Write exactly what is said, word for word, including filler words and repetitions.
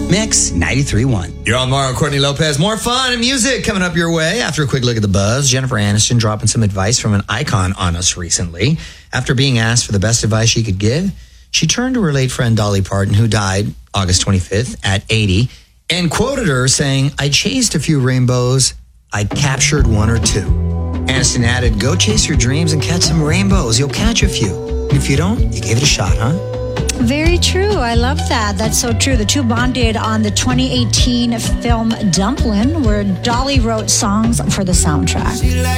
Mix ninety-three point one. You're on Mario Courtney Lopez. More fun and music coming up your way. After a quick look at the buzz, Jennifer Aniston dropping some advice from an icon on us recently. After being asked for the best advice she could give, she turned to her late friend Dolly Parton, who died August twenty-fifth at eighty, and quoted her saying, "I chased a few rainbows. I captured one or two." Aniston added, "Go chase your dreams and catch some rainbows. You'll catch a few. If you don't, you gave it a shot, huh?" Very true. I love that. That's so true. The two bonded on the twenty eighteen film Dumplin', where Dolly wrote songs for the soundtrack.